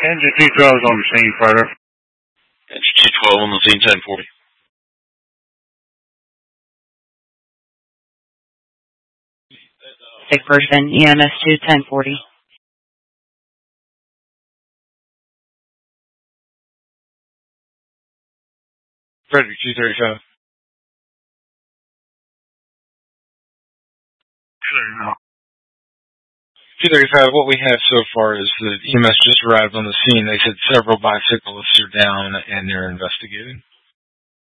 Engine 212 is on the scene, further. Engine 212 on the scene, 1040. Sick person, EMS 2, 1040. Frederick 235. 235, what we have so far is the EMS just arrived on the scene. They said several bicyclists are down and they're investigating.